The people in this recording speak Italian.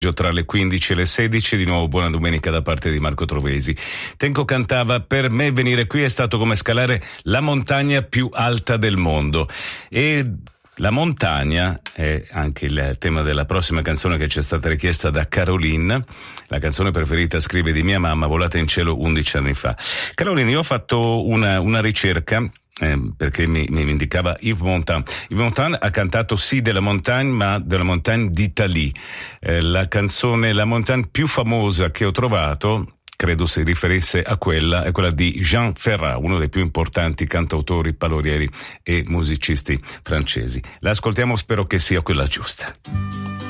tra le 15 e le 16. Di nuovo buona domenica da parte di Marco Trovesi. Tenco cantava: per me venire qui è stato come scalare la montagna più alta del mondo. E la montagna è anche il tema della prossima canzone che ci è stata richiesta da Caroline, la canzone preferita, scrive, di mia mamma, volata in cielo 11 anni fa. Caroline, io ho fatto una ricerca perché mi indicava Yves Montand. Yves Montand ha cantato sì della Montagne, ma della Montagne d'Italie. La canzone La Montagne più famosa che ho trovato, credo si riferisse a quella, è quella di Jean Ferrat, uno dei più importanti cantautori, parolieri e musicisti francesi. La ascoltiamo, spero che sia quella giusta.